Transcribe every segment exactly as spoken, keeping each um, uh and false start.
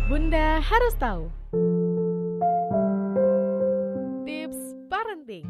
Bunda harus tahu. Tips parenting.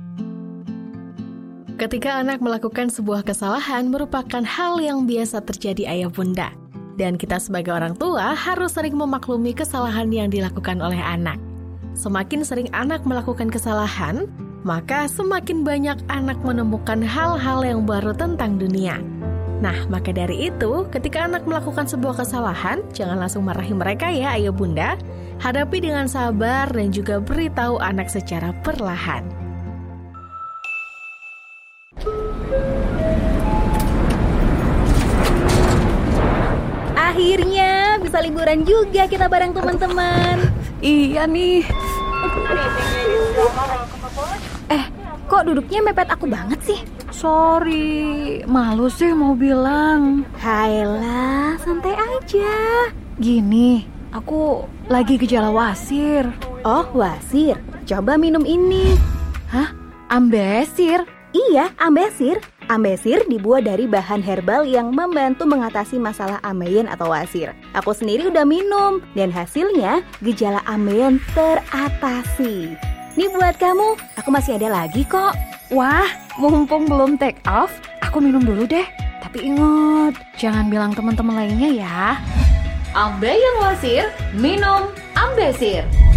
Ketika anak melakukan sebuah kesalahan merupakan hal yang biasa terjadi ayah bunda. Dan kita sebagai orang tua harus sering memaklumi kesalahan yang dilakukan oleh anak. Semakin sering anak melakukan kesalahan, maka semakin banyak anak menemukan hal-hal yang baru tentang dunia. Nah, maka dari itu, ketika anak melakukan sebuah kesalahan, jangan langsung marahi mereka ya ayah bunda. Hadapi dengan sabar dan juga beritahu anak secara perlahan. Akhirnya bisa liburan juga kita bareng teman-teman. Iya nih. Eh, kok duduknya mepet aku banget sih? Sorry, malu sih mau bilang. Hailah, santai aja. Gini, aku lagi gejala wasir. Oh, wasir. Coba minum ini. Hah? Ambesir? Iya, ambesir. Ambesir dibuat dari bahan herbal yang membantu mengatasi masalah ambeien atau wasir. Aku sendiri udah minum, dan hasilnya gejala ambeien teratasi. Nih buat kamu, aku masih ada lagi kok. Wah, mumpung belum take off, aku minum dulu deh. Tapi ingat, jangan bilang teman-teman lainnya ya. Ambeien wasir, minum Ambesir.